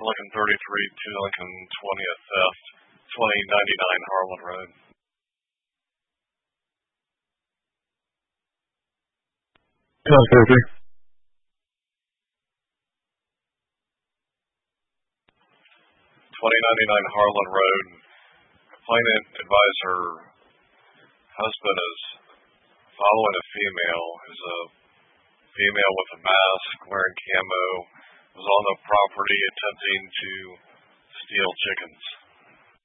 Lincoln 33 to Lincoln 20th theft, 2099 Harlan Road. Surgery. 2099 Harlan Road. Complainant advised her husband is following a female who's a female with a mask, wearing camo, was on the property attempting to steal chickens.